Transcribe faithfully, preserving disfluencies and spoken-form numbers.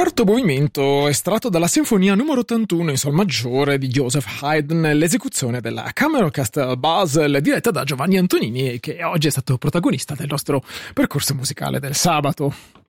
Quarto movimento estratto dalla sinfonia numero ottantuno in sol maggiore di Joseph Haydn, l'esecuzione della Kammerorchester Basel diretta da Giovanni Antonini, che oggi è stato protagonista del nostro percorso musicale del sabato.